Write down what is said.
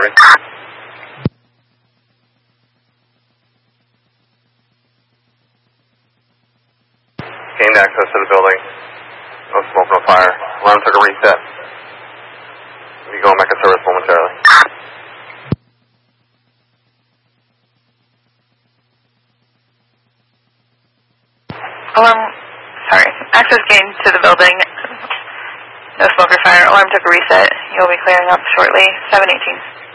ready. Gained access to the building. No smoke, no fire. Alarm took a reset. We'll be going back to service momentarily. Access gained to the building. No smoke or fire. Alarm took a reset. You'll be clearing up shortly. 718.